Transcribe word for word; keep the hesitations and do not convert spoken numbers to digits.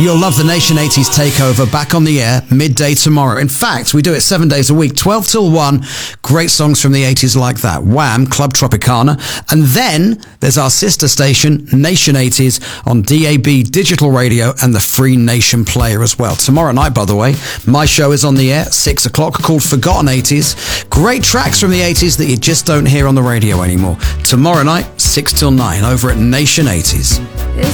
You'll love the Nation eighties Takeover back on the air midday tomorrow. In fact, we do it seven days a week, twelve till one. Great songs from the eighties like that. Wham, Club Tropicana. And then there's our sister station, Nation eighties, on D A B Digital Radio and the Free Nation Player as well. Tomorrow night, by the way, my show is on the air, six o'clock, called Forgotten eighties. Great tracks from the eighties that you just don't hear on the radio anymore. Tomorrow night, six till nine, over at Nation eighties.